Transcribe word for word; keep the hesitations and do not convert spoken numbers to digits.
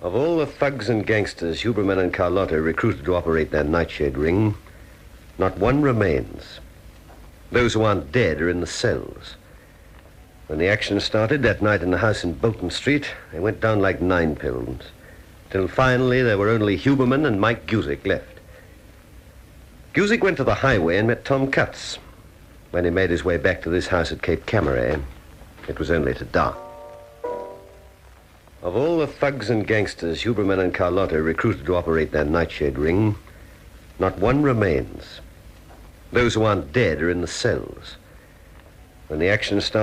Of all the thugs and gangsters Huberman and Carlotta recruited to operate their Nightshade ring, not one remains. Those who aren't dead are in the cells. When the action started that night in the house in Bolton Street, they went down like nine pins, till finally there were only Huberman and Mike Guzik left. Guzik went to the highway and met Tom Cutts. When he made his way back to this house at Cape Camaret, it was only to dark. Of all the thugs and gangsters Huberman and Carlotta recruited to operate their Nightshade ring, not one remains. Those who aren't dead are in the cells. When the action started,